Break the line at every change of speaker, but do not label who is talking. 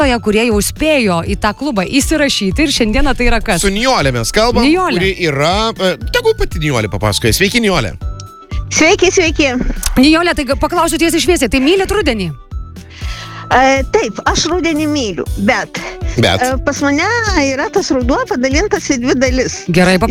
kurie jau spėjo į tą klubą įsirašyti ir šiandieną tai yra kas?
Su Nijolė mes kalbam,
Nijolė.
kuri yra... Tegul pati Nijolė papasakoja. Sveiki, Nijolė.
Sveiki, sveiki.
Nijolė, tai paklausiu tiesiai šviesiai, tai mylit rudenį?
Taip, aš rudenį myliu, bet pas mane yra tas ruduo padalintas į 2 dalis.
Gerai,
Iš